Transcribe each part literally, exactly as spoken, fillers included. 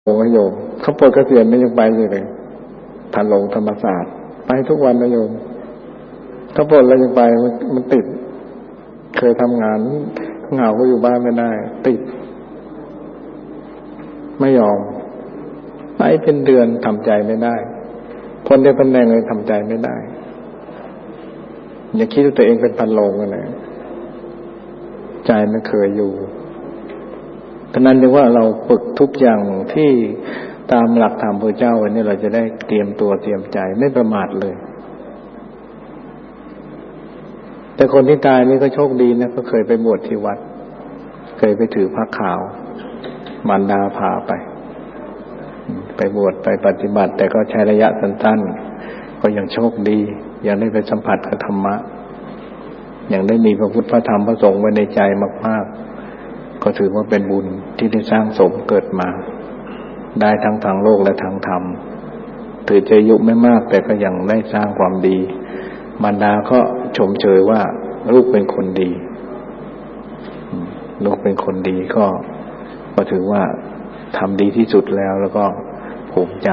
โอ้โยมเขาปลดเกษียณไม่ยังไปอยู่เลยทันลงธรรมศาสตร์ไปทุกวันนะโยมเขาปลดแล้วยังไปมันมันติดเคยทำงานเหงาก็อยู่บ้านไม่ได้ติดไม่ยอมไปเป็นเดือนทำใจไม่ได้คนได้ตำแหน่งเลยทำใจไม่ได้อย่าคิดว่าตัวเองเป็นพันโลงกันนะใจมันเคยอยู่ฉะนั้นเรียกว่าเราฝึกทุกอย่างที่ตามหลักธรรมพระเจ้าวันนี้เราจะได้เตรียมตัวเตรียมใจไม่ประมาทเลยแต่คนที่ตายนี่ก็โชคดีนะก็เคยไปบวชที่วัดเคยไปถือผ้าขาวมารดาพาไปไปบวชไปปฏิบัติแต่ก็ใช้ระยะสั้นๆก็ยังโชคดียังได้ไปสัมผัสกับธรรมะยังได้มีพระพุทธพระธรรมพระสงฆ์ไว้ในใจมากๆก็ถือว่าเป็นบุญที่ได้สร้างสมเกิดมาได้ทั้งทางโลกและทางธรรมถือจะอายุไม่มากแต่ก็ยังได้สร้างความดีมารดาก็ชมเชยว่าลูกเป็นคนดีลูกเป็นคนดีก็ก็ถือว่าทำดีที่สุดแล้วแล้วก็ภูมิใจ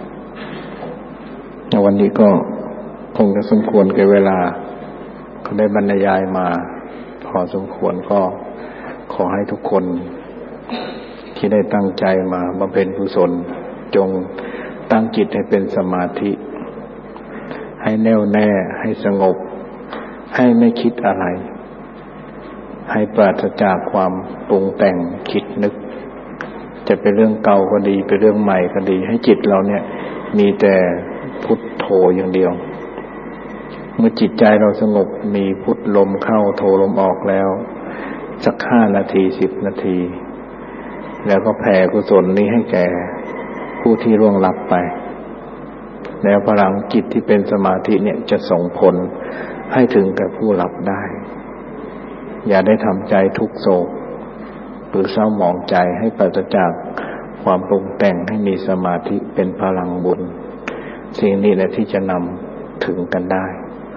วันนี้ก็คงจะสมควรแก่เวลาก็ได้บรรยายมาพอสมควรก็ขอให้ทุกคนที่ได้ตั้งใจมาบำเพ็ญกุศลจงตั้งจิตให้เป็นสมาธิให้แน่วแน่ให้สงบให้ไม่คิดอะไรให้ปราศจากความปรุงแต่งคิดนึกจะเป็นเรื่องเก่าก็ดีเป็นเรื่องใหม่ก็ดีให้จิตเราเนี่ยมีแต่พุทโธอย่างเดียวเมื่อจิตใจเราสงบมีพุทลมเข้าโธลมออกแล้วสักห้านาทีสิบนาทีแล้วก็แผ่กุศลนี้ให้แก่ผู้ที่ร่วงลับไปแล้วพลังจิตที่เป็นสมาธิเนี่ยจะส่งผลให้ถึงกับผู้รับได้อย่าได้ทำใจทุกโศกหรือเศร้าหมองใจให้ปราศจากความปรุงแต่งให้มีสมาธิเป็นพลังบุญสิ่งนี้แหละที่จะนำถึงกันได้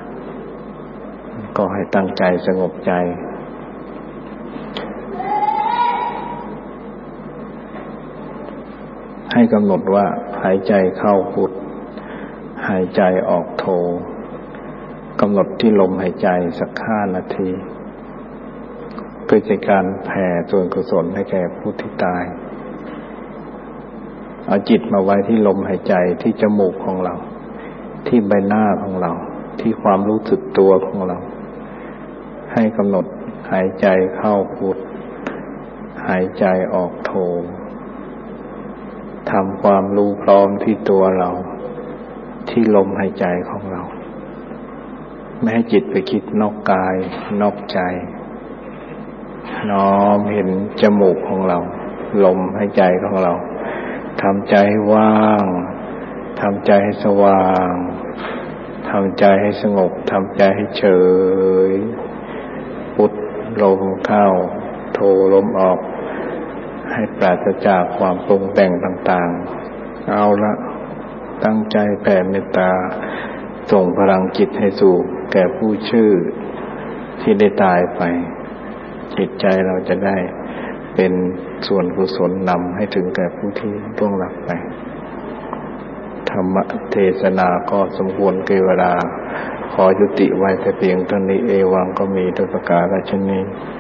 ก็ให้ตั้งใจสงบใจให้กำหนดว่าหายใจเข้าพุทหายใจออกโธกำหนดที่ลมหายใจสักห้านาทีเพื่อจะการแผ่ส่วนกุศลให้แก่ผู้ที่ตายเอาจิตมาไว้ที่ลมหายใจที่จมูกของเราที่ใบหน้าของเราที่ความรู้สึกตัวของเราให้กำหนดหายใจเข้าพุทหายใจออกโธทำความรู้พร้อมที่ตัวเราที่ลมหายใจของเราไม่ให้จิตไปคิดนอกกายนอกใจน้อมเห็นจมูกของเราลมหายใจของเราทำใจให้ว่างทำใจให้สว่างทำใจให้สงบทำใจให้เฉยพุทลมเข้าโธลมออกให้ปราศจากความปรุงแต่งต่างๆเอาละตั้งใจแผ่เมตตาส่งพลังจิตให้สู่แก่ผู้ชื่อที่ได้ตายไปจิตใจเราจะได้เป็นส่วนกุศลนำให้ถึงแก่ผู้ที่ล่วงลับไปธรรมเทศนาก็สมควรแก่เวลาขอยุติไว้แต่เพียงเท่านี้เอวังก็มีด้วยประการฉะนี้